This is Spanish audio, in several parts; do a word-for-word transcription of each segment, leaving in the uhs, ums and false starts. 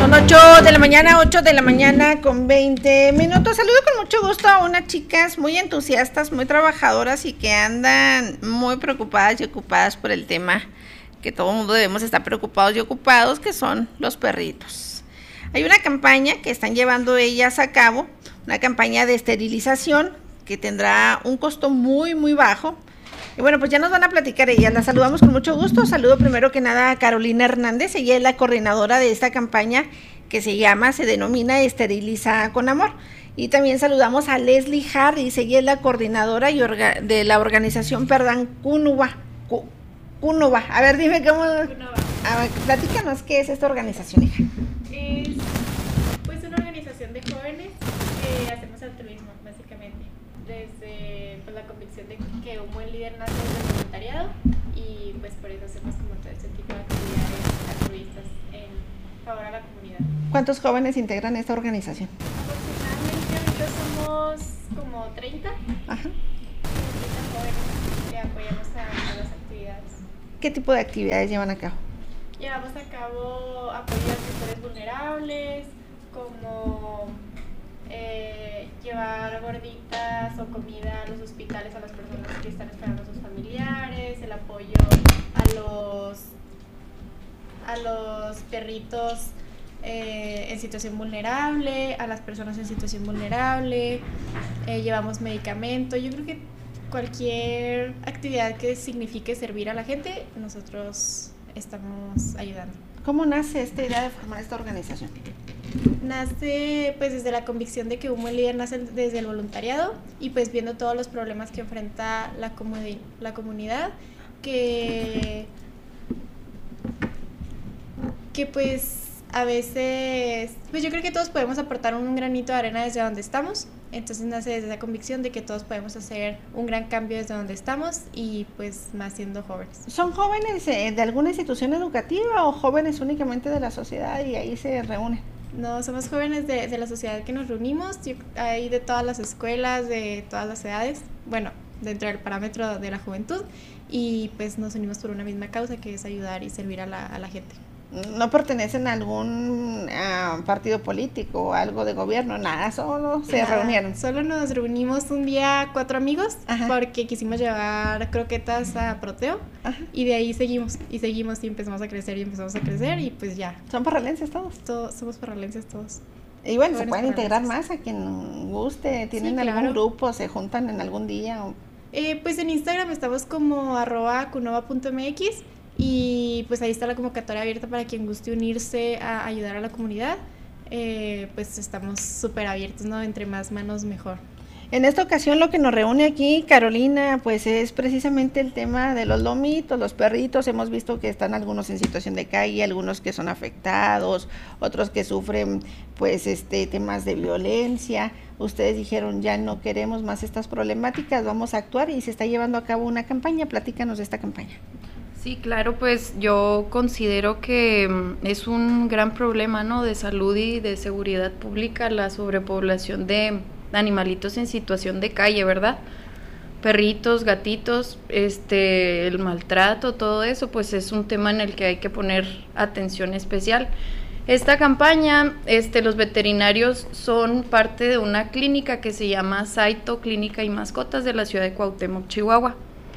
Son ocho de la mañana, ocho de la mañana con veinte minutos. Saludo con mucho gusto a unas chicas muy entusiastas, muy trabajadoras y que andan muy preocupadas y ocupadas por el tema que todo el mundo debemos estar preocupados y ocupados, que son los perritos. Hay una campaña que están llevando ellas a cabo, una campaña de esterilización que tendrá un costo muy, muy bajo. Y bueno, pues ya nos van a platicar ellas. La saludamos con mucho gusto. Saludo primero que nada a Carolina Hernández. Ella es la coordinadora de esta campaña que se llama, se denomina Esteriliza con Amor. Y también saludamos a Leslie Harris. Ella es la coordinadora y orga, de la organización, perdón, Cunuba. Cunuba. A ver, dime cómo. Cunuba. A ver, platícanos qué es esta organización, hija. Es pues una organización de jóvenes que hacemos altruismo, básicamente. Desde pues, la convicción de que un buen líder nace desde el voluntariado y pues por eso hacemos como todo este tipo de actividades altruistas en favor a la comunidad. ¿Cuántos jóvenes integran esta organización? Aproximadamente ahorita somos como treinta. Ajá. treinta jóvenes que apoyamos a, a las actividades. ¿Qué tipo de actividades llevan a cabo? Llevamos a cabo apoyo a sectores vulnerables, como eh, llevar gorditas o comida a los hospitales a las personas que están esperando a sus familiares, el apoyo a los, a los perritos eh, en situación vulnerable, a las personas en situación vulnerable, eh, llevamos medicamento. Yo creo que cualquier actividad que signifique servir a la gente, nosotros estamos ayudando. ¿Cómo nace esta idea de formar esta organización? Nace pues desde la convicción de que un buen líder nace desde el voluntariado y pues viendo todos los problemas que enfrenta la, comuni- la comunidad, que, que pues a veces, pues yo creo que todos podemos aportar un granito de arena desde donde estamos. Entonces nace desde esa convicción de que todos podemos hacer un gran cambio desde donde estamos y pues más siendo jóvenes. ¿Son jóvenes eh, de alguna institución educativa o jóvenes únicamente de la sociedad y ahí se reúnen? No, somos jóvenes de, de la sociedad que nos reunimos, hay de todas las escuelas, de todas las edades, bueno, dentro del parámetro de la juventud, y pues nos unimos por una misma causa, que es ayudar y servir a la, a la gente. ¿No pertenecen a algún uh, partido político o algo de gobierno? Nada, solo se Nada, reunieron. Solo nos reunimos un día cuatro amigos. Ajá. Porque quisimos llevar croquetas a Proteo. Ajá. Y de ahí seguimos y seguimos y empezamos a crecer y empezamos a crecer y pues ya. ¿Son parralenses todos? Todos somos parralenses todos. Y bueno, se pueden integrar más a quien guste. ¿Tienen sí, algún claro. grupo? ¿Se juntan en algún día? O... Eh, pues en Instagram estamos como arroba cunuba punto mx. Y pues ahí está la convocatoria abierta para quien guste unirse a ayudar a la comunidad. Eh, pues estamos súper abiertos, ¿no? Entre más manos mejor. En esta ocasión lo que nos reúne aquí, Carolina, pues es precisamente el tema de los lomitos, los perritos. Hemos visto que están algunos en situación de calle, algunos que son afectados, otros que sufren pues este temas de violencia. Ustedes dijeron, ya no queremos más estas problemáticas, vamos a actuar y se está llevando a cabo una campaña. Platícanos de esta campaña. Sí, claro, pues yo considero que es un gran problema, ¿no?, de salud y de seguridad pública la sobrepoblación de animalitos en situación de calle, ¿verdad? Perritos, gatitos, este, el maltrato, todo eso, pues es un tema en el que hay que poner atención especial. Esta campaña, este, los veterinarios son parte de una clínica que se llama Saito Clínica y Mascotas de la ciudad de Cuauhtémoc, Chihuahua.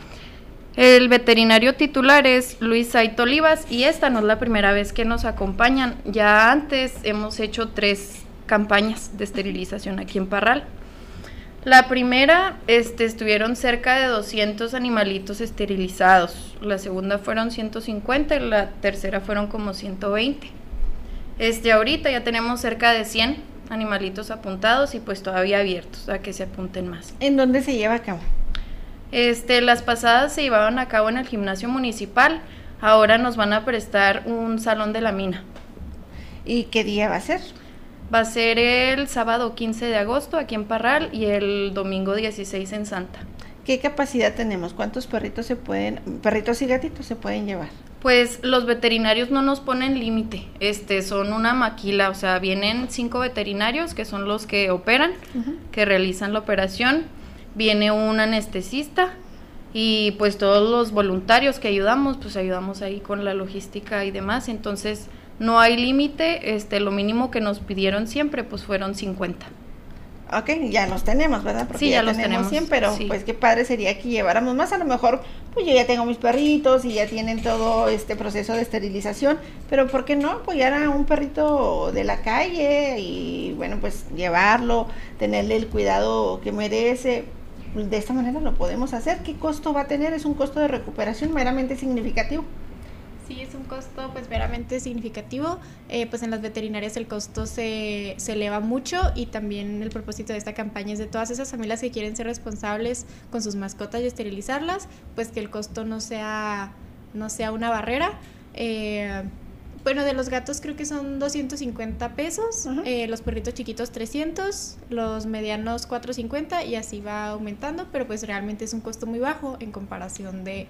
El veterinario titular es Luis Saito Olivas y esta no es la primera vez que nos acompañan. Ya antes hemos hecho tres campañas de esterilización aquí en Parral. La primera, este, estuvieron cerca de doscientos animalitos esterilizados. La segunda fueron ciento cincuenta y la tercera fueron como ciento veinte. Este, ahorita ya tenemos cerca de cien animalitos apuntados y pues todavía abiertos a que se apunten más. ¿En dónde se lleva a cabo? Este, las pasadas se llevaban a cabo en el gimnasio municipal, ahora nos van a prestar un salón de la mina. ¿Y qué día va a ser? Va a ser el sábado quince de agosto aquí en Parral y el domingo dieciséis en Santa. ¿Qué capacidad tenemos? ¿Cuántos perritos se pueden, perritos y gatitos se pueden llevar? Pues los veterinarios no nos ponen límite, este, son una maquila, o sea, vienen cinco veterinarios que son los que operan, uh-huh. que realizan la operación. Viene un anestesista y pues todos los voluntarios que ayudamos, pues ayudamos ahí con la logística y demás, entonces No hay límite, este, lo mínimo que nos pidieron siempre pues fueron cincuenta. Ok, ya los tenemos, ¿verdad? Porque sí, ya, ya los tenemos tenemos cien, pero sí. Pues qué padre sería que lleváramos más. A lo mejor, pues yo ya tengo mis perritos y ya tienen todo este proceso de esterilización, pero ¿por qué no apoyar a un perrito de la calle y, bueno, pues llevarlo, tenerle el cuidado que merece? De esta manera lo podemos hacer. ¿Qué costo va a tener? Es un costo de recuperación meramente significativo. Sí, es un costo pues meramente significativo, eh, pues en las veterinarias el costo se, se eleva mucho, y también el propósito de esta campaña es de todas esas familias que quieren ser responsables con sus mascotas y esterilizarlas, pues que el costo no sea, no sea una barrera. Eh, bueno, de los gatos creo que son doscientos cincuenta pesos, uh-huh. eh, los perritos chiquitos trescientos, los medianos cuatrocientos cincuenta, y así va aumentando, pero pues realmente es un costo muy bajo en comparación de...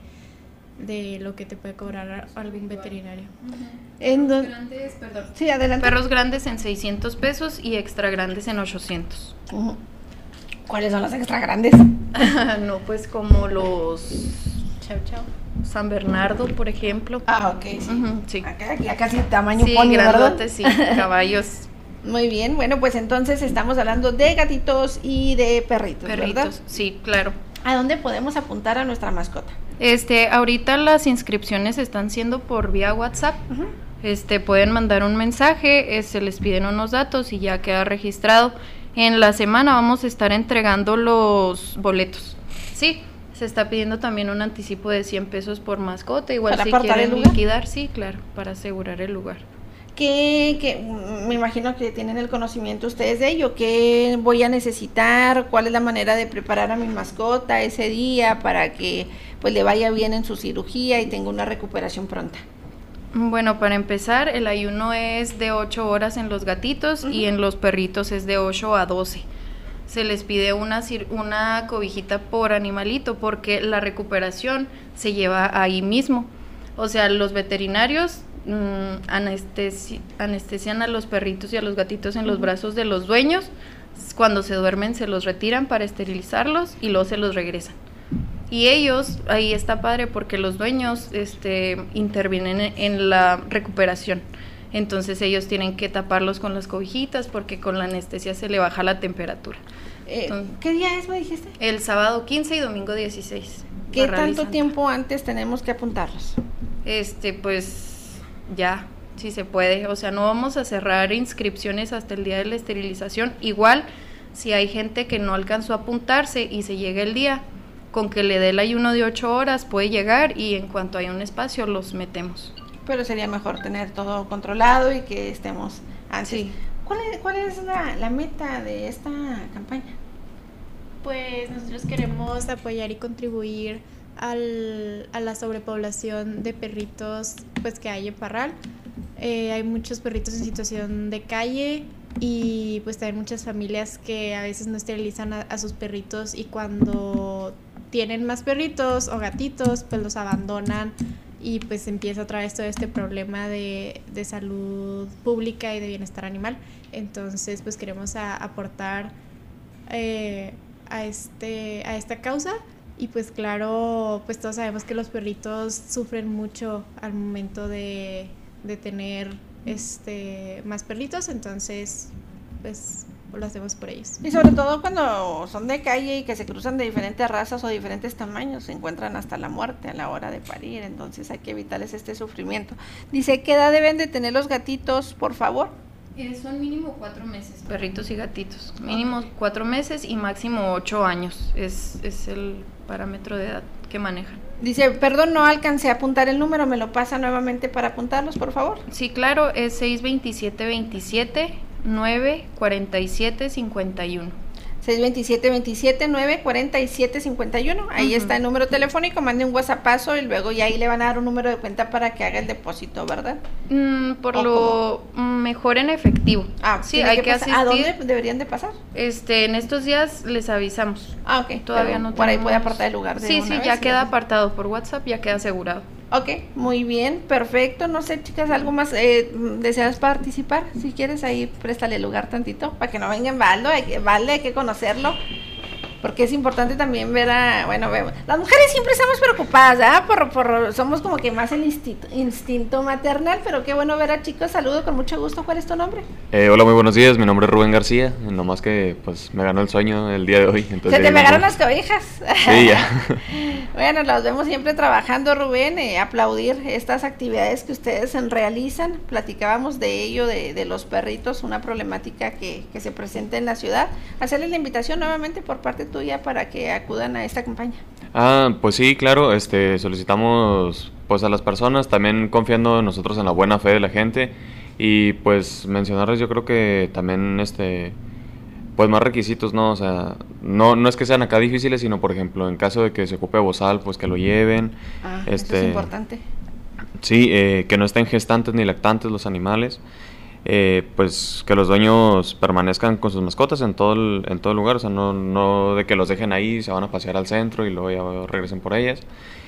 de lo que te puede cobrar algún veterinario. Uh-huh. En Perros grandes, perdón. Sí, adelante. Perros grandes en seiscientos pesos y extra grandes en ochocientos. Uh-huh. ¿Cuáles son los extra grandes? No, pues como los chau chau, San Bernardo, por ejemplo. Ah, ok, sí. Uh-huh, sí. Acá ya casi tamaño sí, pony, ¿verdad? grandotes, sí, caballos. Muy bien, bueno, pues entonces estamos hablando de gatitos y de perritos, Perritos, ¿verdad? sí, claro. ¿A dónde podemos apuntar a nuestra mascota? Este, ahorita las inscripciones están siendo por vía WhatsApp. Uh-huh. Este, pueden mandar un mensaje, eh, se les piden unos datos y ya queda registrado. En la semana vamos a estar entregando los boletos. Sí, se está pidiendo también un anticipo de cien pesos por mascota, igual ¿Para si apartar quieren el lugar? liquidar, sí, claro, para asegurar el lugar. ¿Qué, qué, me imagino que tienen el conocimiento ustedes de ello? ¿Qué voy a necesitar? ¿Cuál es la manera de preparar a mi mascota ese día para que pues le vaya bien en su cirugía y tenga una recuperación pronta? Bueno, para empezar, el ayuno es de ocho horas en los gatitos, uh-huh. y en los perritos es de ocho a doce. Se les pide una, una cobijita por animalito porque la recuperación se lleva ahí mismo. O sea, los veterinarios mmm, anestesi- anestesian a los perritos y a los gatitos en uh-huh. los brazos de los dueños. Cuando se duermen se los retiran para esterilizarlos y luego se los regresan. Y ellos, ahí está padre porque los dueños este, intervienen en, en la recuperación. Entonces ellos tienen que taparlos con las cobijitas porque con la anestesia se le baja la temperatura. Eh, Entonces, ¿Qué día es, me dijiste? El sábado quince y domingo dieciséis. ¿Qué tanto tiempo antes tenemos que apuntarlos? Este, pues ya, si se puede. O sea, no vamos a cerrar inscripciones hasta el día de la esterilización. Igual, si hay gente que no alcanzó a apuntarse y se llega el día, con que le dé el ayuno de ocho horas puede llegar y en cuanto haya un espacio los metemos. Pero sería mejor tener todo controlado y que estemos antes. Sí. ¿Cuál es, cuál es la, la meta de esta campaña? Pues nosotros queremos apoyar y contribuir al, a la sobrepoblación de perritos pues que hay en Parral. Eh, hay muchos perritos en situación de calle y pues también muchas familias que a veces no esterilizan a, a sus perritos, y cuando tienen más perritos o gatitos pues los abandonan y pues empieza otra vez todo este problema de, de salud pública y de bienestar animal. Entonces pues queremos a, aportar eh, a, este, a esta causa, y pues claro, pues todos sabemos que los perritos sufren mucho al momento de, de tener este más perritos, entonces pues lo hacemos por ellos. Y sobre todo cuando son de calle y que se cruzan de diferentes razas o diferentes tamaños, se encuentran hasta la muerte a la hora de parir, entonces hay que evitarles este sufrimiento. Dice, ¿qué edad deben de tener los gatitos, por favor? Eh, son mínimo cuatro meses, perritos y gatitos. Mínimo cuatro meses y máximo ocho años. Es, es el parámetro de edad que manejan. Dice, perdón, no alcancé a apuntar el número, ¿me lo pasa nuevamente para apuntarlos, por favor? Sí, claro, es seis veintisiete veintisiete nueve cuarenta y siete cincuenta y uno. seis veintisiete veintisiete nueve cuarenta y siete cincuenta y uno. Ahí uh-huh. está el número telefónico, mande un WhatsAppazo y luego ya ahí le van a dar un número de cuenta para que haga el depósito, ¿verdad? Mm, por lo cómo? mejor en efectivo. Ah, sí, hay que, que asistir. ¿A dónde deberían de pasar? Este, en estos días les avisamos. Ah, ok. Todavía no por tenemos... ahí puede apartar el lugar de Sí, una sí, vez, ya queda ¿sí? apartado por WhatsApp, ya queda asegurado. Ok, muy bien, perfecto. No sé, chicas, ¿algo más eh, deseas participar? Si quieres, ahí préstale lugar tantito para que no venga en balde, hay que, balde, hay que conocerlo. porque es importante también ver a, bueno, vemos, las mujeres siempre estamos preocupadas, ¿verdad? Por, por, somos como que más el instinto, instinto maternal, pero qué bueno ver a chicos, saludo con mucho gusto. ¿Cuál es tu nombre? Eh, hola, muy buenos días, mi nombre es Rubén García, nomás que pues me ganó el sueño el día de hoy. Entonces, se te pegaron no... las cobijas. Sí, ya. Bueno, los vemos siempre trabajando, Rubén, eh, aplaudir estas actividades que ustedes realizan. Platicábamos de ello, de, de los perritos, una problemática que, que se presenta en la ciudad. Hacerles la invitación nuevamente por parte tuya para que acudan a esta campaña. Ah, pues sí, claro, este, solicitamos pues a las personas, también confiando nosotros en la buena fe de la gente, y pues mencionarles, yo creo que también este pues más requisitos, ¿no? O sea, no no es que sean acá difíciles, sino por ejemplo, en caso de que se ocupe bozal, pues que lo lleven. Ah, este, eso es importante. Sí, eh, que no estén gestantes ni lactantes los animales. Eh, pues que los dueños permanezcan con sus mascotas en todo el, en todo el lugar, o sea, no, no de que los dejen ahí, se van a pasear al centro y luego ya regresen por ellas.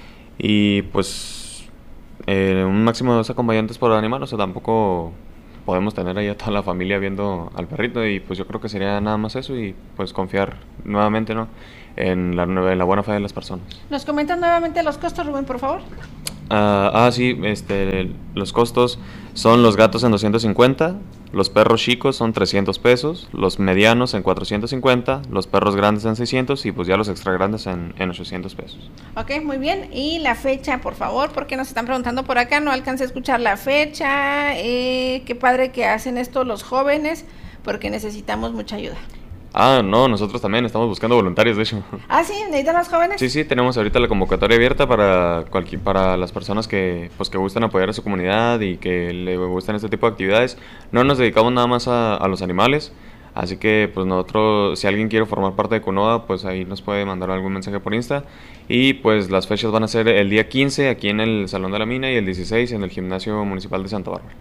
Y pues eh, un máximo de dos acompañantes por animal, o sea, tampoco podemos tener ahí a toda la familia viendo al perrito, y pues yo creo que sería nada más eso, y pues confiar nuevamente, ¿no?, en la, en la buena fe de las personas. ¿Nos comentan nuevamente los costos, Rubén, por favor? Uh, ah, sí, este, los costos son los gatos en doscientos cincuenta, los perros chicos son trescientos pesos, los medianos en cuatrocientos cincuenta, los perros grandes en seiscientos, y pues ya los extra grandes en, en ochocientos pesos. Ok, muy bien. Y la fecha, por favor, porque nos están preguntando por acá, no alcancé a escuchar la fecha. Eh, qué padre que hacen esto los jóvenes, porque necesitamos mucha ayuda. Ah, no, nosotros también estamos buscando voluntarios, de hecho. Ah, sí, ¿necesitan más jóvenes? Sí, sí, tenemos ahorita la convocatoria abierta para cualquier, para las personas que pues que gustan apoyar a su comunidad y que le gustan este tipo de actividades. No nos dedicamos nada más a, a los animales, así que pues nosotros, si alguien quiere formar parte de Cunoa, pues ahí nos puede mandar algún mensaje por Insta. Y pues las fechas van a ser el día quince aquí en el Salón de la Mina y el dieciséis en el Gimnasio Municipal de Santa Bárbara.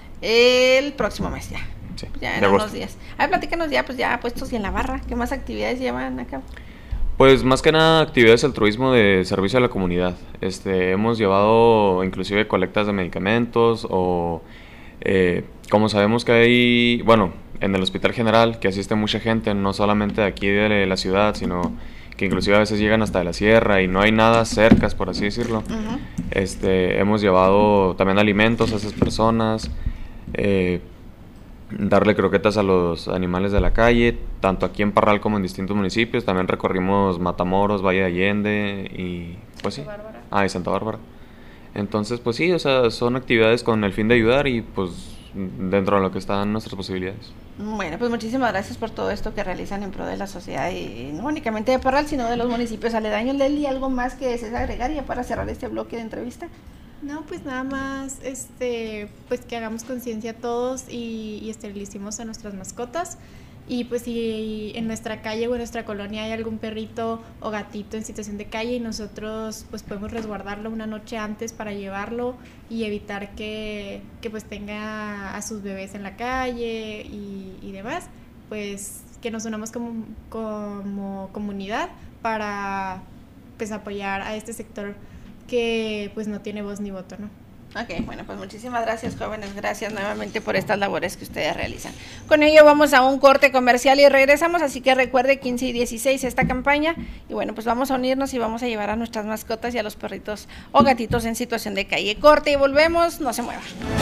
El próximo mes ya. Sí, ya en unos días. A ver, platícanos ya, pues ya puestos y en la barra, ¿qué más actividades llevan a cabo? Pues más que nada actividades de altruismo de servicio a la comunidad. Este, hemos llevado inclusive colectas de medicamentos o eh, como sabemos que hay, bueno, en el Hospital General que asiste mucha gente, no solamente de aquí de la ciudad, sino que inclusive a veces llegan hasta de la sierra y no hay nada cerca, por así decirlo. Uh-huh. Este, hemos llevado también alimentos a esas personas, eh, darle croquetas a los animales de la calle, tanto aquí en Parral como en distintos municipios. También recorrimos Matamoros, Valle de Allende y pues sí, Santa Bárbara. Ah, y Santa Bárbara. Entonces pues sí, o sea, son actividades con el fin de ayudar y pues dentro de lo que están nuestras posibilidades. Bueno, pues muchísimas gracias por todo esto que realizan en pro de la sociedad y no únicamente de Parral, sino de los municipios aledaños. Leli, ¿algo más que desees agregar ya para cerrar este bloque de entrevista? No, pues nada más, este, pues que hagamos conciencia todos y, y esterilicemos a nuestras mascotas. Y pues si en nuestra calle o en nuestra colonia hay algún perrito o gatito en situación de calle y nosotros pues podemos resguardarlo una noche antes para llevarlo y evitar que, que pues tenga a sus bebés en la calle y, y demás, pues que nos unamos como, como comunidad para pues apoyar a este sector que pues no tiene voz ni voto, ¿no? Ok, bueno, pues muchísimas gracias, jóvenes, gracias nuevamente por estas labores que ustedes realizan. Con ello vamos a un corte comercial y regresamos, así que recuerde quince y dieciséis esta campaña y bueno, pues vamos a unirnos y vamos a llevar a nuestras mascotas y a los perritos o gatitos en situación de calle. Corte y volvemos, no se muevan.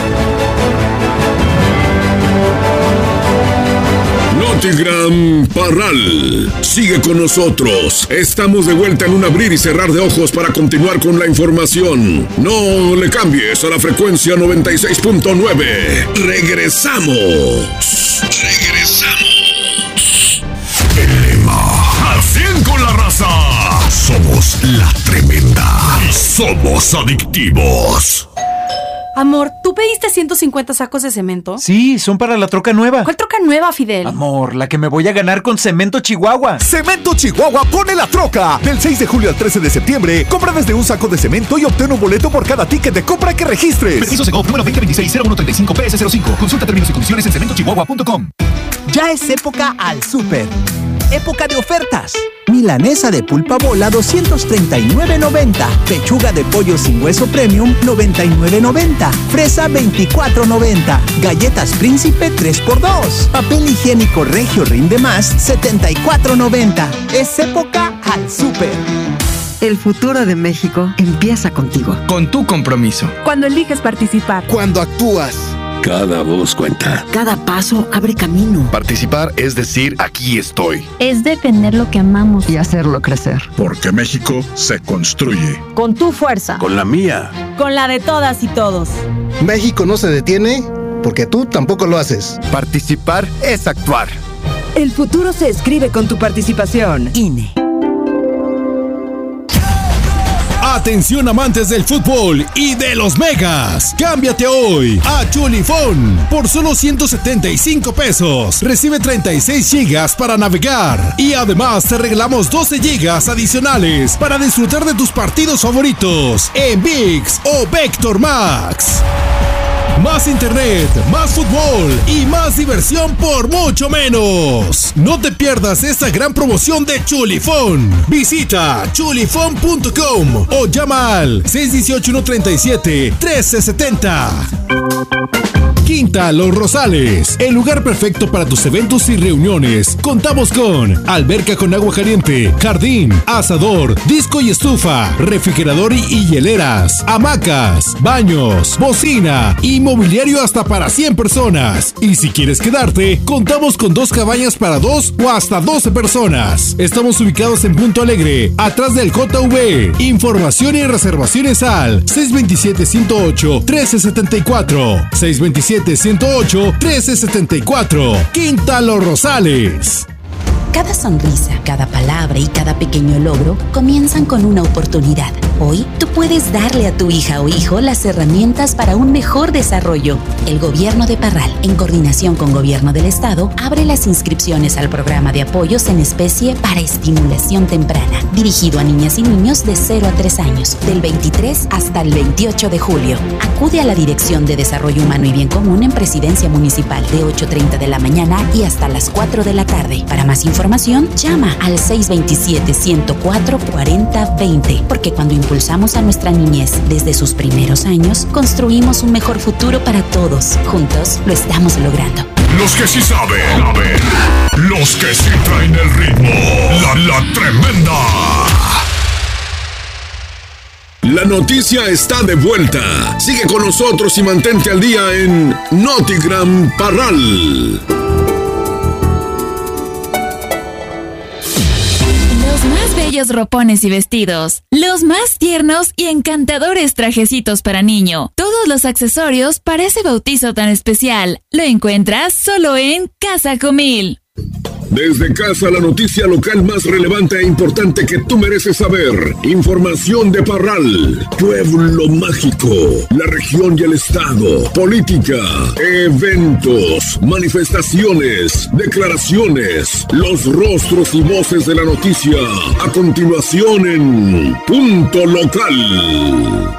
Notigram Parral, sigue con nosotros. Estamos de vuelta en un abrir y cerrar de ojos para continuar con la información. No le cambies a la frecuencia noventa y seis punto nueve. Regresamos. Regresamos. El lema: al cien con la raza. Somos la tremenda. Somos adictivos. Amor, ¿tú pediste ciento cincuenta sacos de cemento? Sí, son para la troca nueva. ¿Cuál troca nueva, Fidel? Amor, la que me voy a ganar con Cemento Chihuahua. Cemento Chihuahua pone la troca. Del seis de julio al trece de septiembre, compra desde un saco de cemento y obtén un boleto por cada ticket de compra que registres. Preciso Segov, número veinte veintiséis cero uno treinta y cinco P S cero cinco. Consulta términos y condiciones en cemento chihuahua punto com. Ya es época al súper. época de ofertas. Milanesa de pulpa bola doscientos treinta y nueve noventa. Pechuga de pollo sin hueso premium noventa y nueve noventa. Fresa veinticuatro noventa. Galletas Príncipe tres por dos. Papel higiénico Regio Rinde Más setenta y cuatro noventa. Es época al súper. El futuro de México empieza contigo. Con tu compromiso. Cuando eliges participar. Cuando actúas. Cada voz cuenta. Cada paso abre camino. Participar es decir, aquí estoy. Es defender lo que amamos y hacerlo crecer. Porque México se construye. Con tu fuerza. Con la mía. Con la de todas y todos. México no se detiene porque tú tampoco lo haces. Participar es actuar. El futuro se escribe con tu participación. I N E. Atención amantes del fútbol y de los megas. Cámbiate hoy a Chulifón. Por solo ciento setenta y cinco pesos. Recibe treinta y seis gigas para navegar. Y además te regalamos doce gigas adicionales para disfrutar de tus partidos favoritos en ViX o Vector Max. Más internet, más fútbol y más diversión por mucho menos. No te pierdas esta gran promoción de Chulifón. Visita chulifón punto com o llama al seis uno ocho, uno tres siete, uno tres siete cero. Quinta Los Rosales, el lugar perfecto para tus eventos y reuniones. Contamos con alberca con agua caliente, jardín, asador, disco y estufa, refrigerador y, y hieleras, hamacas, baños, bocina y mobiliario hasta para cien personas. Y si quieres quedarte, contamos con dos cabañas para dos o hasta doce personas. Estamos ubicados en Punto Alegre, atrás del J V. Información y reservaciones al seis dos siete, uno cero ocho, uno tres siete cuatro, seis dos siete, uno cero ocho, uno tres siete cuatro. Quinta Los Rosales. Cada sonrisa, cada palabra y cada pequeño logro comienzan con una oportunidad. Hoy, tú puedes darle a tu hija o hijo las herramientas para un mejor desarrollo. El Gobierno de Parral, en coordinación con Gobierno del Estado, abre las inscripciones al programa de apoyos en especie para estimulación temprana, dirigido a niñas y niños de cero a tres años, del veintitrés hasta el veintiocho de julio. Acude a la Dirección de Desarrollo Humano y Bien Común en Presidencia Municipal de ocho treinta de la mañana y hasta las cuatro de la tarde. Para más información, llama al seis dos siete, uno cero cuatro, cuatro cero dos cero, porque cuando impulsamos a nuestra niñez desde sus primeros años, construimos un mejor futuro para todos. Juntos lo estamos logrando. Los que sí saben, saben. Los que sí traen el ritmo. La, la tremenda. La noticia está de vuelta. Sigue con nosotros y mantente al día en Notigram Parral. Bellos ropones y vestidos, los más tiernos y encantadores trajecitos para niño, todos los accesorios para ese bautizo tan especial, lo encuentras solo en Casa Comil. Desde casa, la noticia local más relevante e importante que tú mereces saber. Información de Parral, Pueblo Mágico, la región y el estado, política, eventos, manifestaciones, declaraciones, los rostros y voces de la noticia. A continuación en Punto Local.